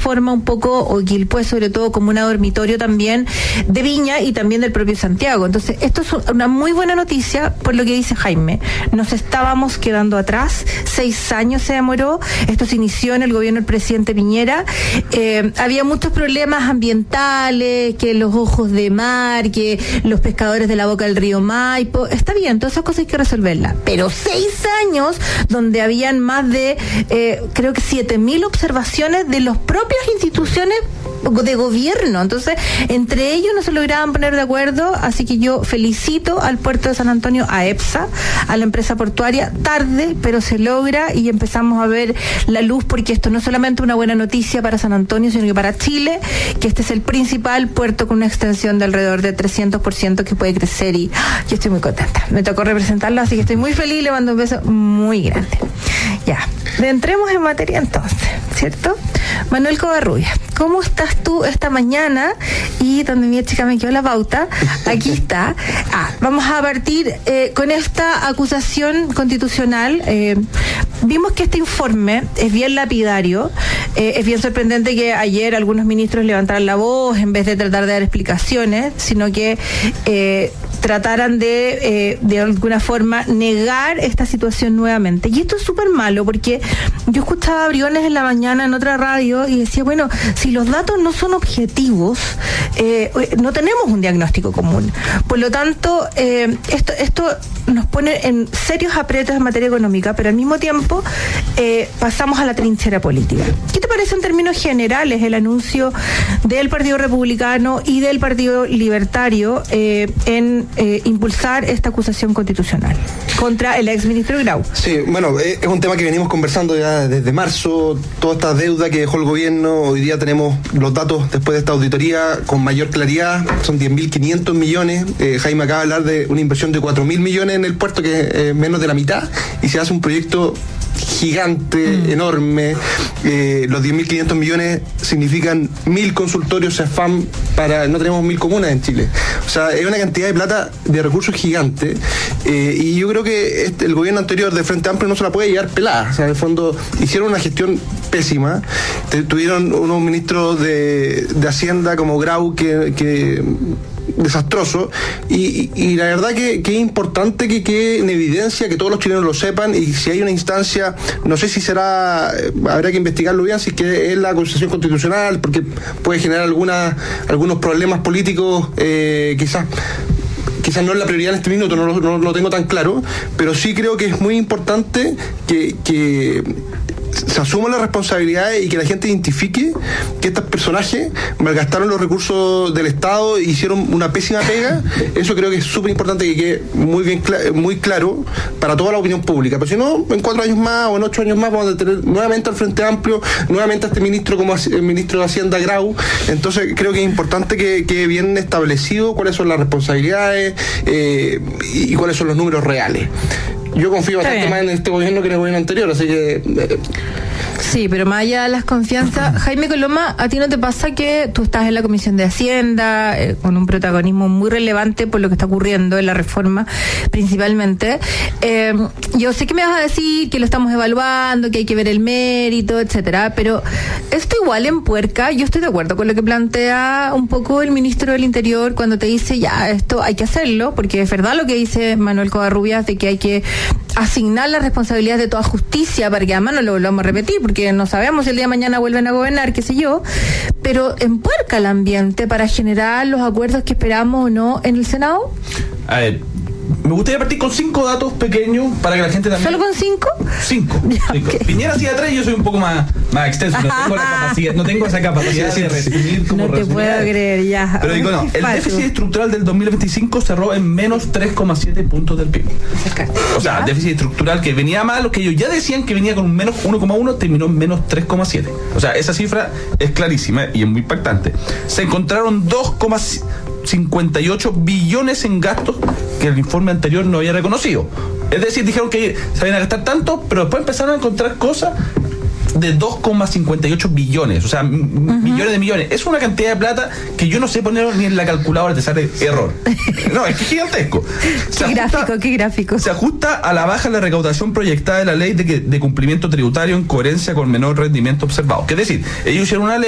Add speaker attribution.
Speaker 1: transforma un poco, o Quilpué sobre todo, como un dormitorio también de Viña y también del propio Santiago. Entonces, esto es una muy buena noticia por lo que dice Jaime. Nos estábamos quedando atrás, 6 años se demoró, esto se inició en el gobierno del presidente Piñera, había muchos problemas ambientales, que los ojos de mar, que los pescadores de la boca del río Maipo, está bien, todas esas cosas hay que resolverlas, pero 6 años donde habían más de, creo que 7.000 observaciones de las propias instituciones de gobierno. Entonces, entre ellos no se lograban poner de acuerdo, así que yo felicito al puerto de San Antonio, a EPSA, a la empresa portuaria, tarde, pero se logra y empezamos a ver la luz, porque esto no es solamente una buena noticia para San Antonio, sino que para Chile, que este es el principal puerto con una extensión de alrededor de 300% que puede crecer, y yo estoy muy contenta. Me tocó representarlo, así que estoy muy feliz, le mando un beso muy grande. Ya, entremos en materia entonces, ¿cierto? Manuel Covarrubias, ¿cómo estás tú esta mañana? Y donde mi chica me quedó la pauta, aquí está. Vamos a partir con esta acusación constitucional. Vimos que este informe es bien lapidario, es bien sorprendente que ayer algunos ministros levantaran la voz en vez de tratar de dar explicaciones, sino que trataran de alguna forma negar esta situación nuevamente. Y esto es súper malo, porque yo escuchaba a Briones en la mañana en otra radio y decía, bueno, si los datos no son objetivos, no tenemos un diagnóstico común. Por lo tanto, esto nos pone en serios aprietos en materia económica, pero al mismo tiempo pasamos a la trinchera política. ¿Qué te parece en términos generales el anuncio del Partido Republicano y del Partido Libertario en impulsar esta acusación constitucional contra el exministro Grau?
Speaker 2: Sí, bueno, es un tema que venimos conversando ya desde marzo, toda esta deuda que dejó el gobierno. Hoy día tenemos los datos después de esta auditoría con mayor claridad, son 10.500 millones. Jaime acaba de hablar de una inversión de 4.000 millones en el puerto, que es menos de la mitad, y se hace un proyecto gigante, enorme. Los 10.500 millones significan 1.000 consultorios CEFAM no tenemos 1.000 comunas en Chile. O sea, es una cantidad de plata, de recursos gigante, y yo creo que el gobierno anterior de Frente Amplio no se la puede llevar pelada. O sea, en el fondo hicieron una gestión pésima. Tuvieron unos ministros de Hacienda como Grau que desastroso, y la verdad que es importante que quede en evidencia, que todos los chilenos lo sepan, y si hay una instancia, no sé si habrá que investigarlo bien, si es que es la acusación constitucional, porque puede generar algunos problemas políticos, quizás no es la prioridad en este minuto, no lo tengo tan claro, pero sí creo que es muy importante que se asuman las responsabilidades y que la gente identifique que estos personajes malgastaron los recursos del Estado e hicieron una pésima pega. Eso creo que es súper importante que quede muy claro para toda la opinión pública. Pero si no, en 4 años más o en 8 años más vamos a tener nuevamente al Frente Amplio, nuevamente a este ministro como el ministro de Hacienda Grau. Entonces creo que es importante que quede bien establecido cuáles son las responsabilidades y cuáles son los números reales. Yo confío bastante más en este gobierno que en el gobierno anterior, así que...
Speaker 1: Sí, pero más allá de las confianzas, Jaime Coloma, ¿a ti no te pasa que tú estás en la Comisión de Hacienda con un protagonismo muy relevante por lo que está ocurriendo en la reforma, principalmente? Yo sé que me vas a decir que lo estamos evaluando, que hay que ver el mérito, etcétera, pero esto igual en puerca. Yo estoy de acuerdo con lo que plantea un poco el ministro del Interior cuando te dice, ya, esto hay que hacerlo, porque es verdad lo que dice Manuel Covarrubias de que hay que asignar las responsabilidades de toda justicia para que además no lo volvamos a repetir, porque no sabemos si el día de mañana vuelven a gobernar, qué sé yo, pero empuerca el ambiente para generar los acuerdos que esperamos o no en el Senado.
Speaker 3: A ver, me gustaría partir con 5 datos pequeños para que la gente también...
Speaker 1: ¿Solo con 5?
Speaker 3: 5.
Speaker 1: Okay.
Speaker 3: Piñera hacía 3 y yo soy un poco más extenso. No tengo esa capacidad de resumir como
Speaker 1: no te puedo creer, ya.
Speaker 3: Pero digo, no, el déficit estructural del 2025 cerró en menos 3,7 puntos del PIB. O sea, déficit estructural que venía mal, los que ellos ya decían que venía con un menos 1,1, terminó en menos 3,7. O sea, esa cifra es clarísima y es muy impactante. Se encontraron 2,58 billones en gastos que el informe anterior no había reconocido. Es decir, dijeron que se iban a gastar tanto, pero después empezaron a encontrar cosas de 2,58 billones, o sea, millones de millones. Es una cantidad de plata que yo no sé poner ni en la calculadora, te sale error. No, es que es gigantesco.
Speaker 1: Qué gráfico.
Speaker 3: Se ajusta a la baja la recaudación proyectada de la ley de cumplimiento tributario en coherencia con el menor rendimiento observado. Es decir, ellos hicieron una ley